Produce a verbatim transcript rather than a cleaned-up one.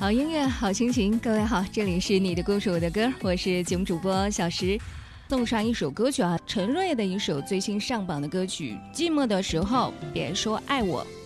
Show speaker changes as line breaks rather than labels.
好音乐，好心情，各位好，这里是你的故事我的歌，我是节目主播小石。送上一首歌曲啊，陈瑞的一首最新上榜的歌曲《寂寞的时候别说爱我》。